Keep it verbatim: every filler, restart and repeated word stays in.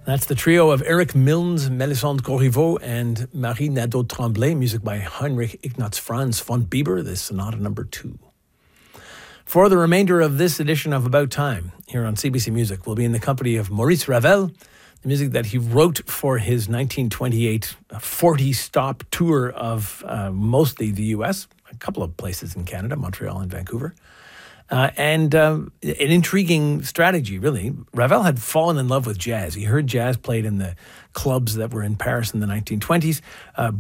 That's the trio of Eric Milnes, Melisande Corriveau, and Marie Nadeau-Tremblay, music by Heinrich Ignaz Franz von Bieber, the Sonata Number Two. For the remainder of this edition of About Time, here on C B C Music, we'll be in the company of Maurice Ravel, the music that he wrote for his nineteen twenty-eight forty-stop tour of uh, mostly the U S, a couple of places in Canada, Montreal and Vancouver. Uh, and um, an intriguing strategy, really. Ravel had fallen in love with jazz. He heard jazz played in the clubs that were in Paris in the nineteen twenties. Uh,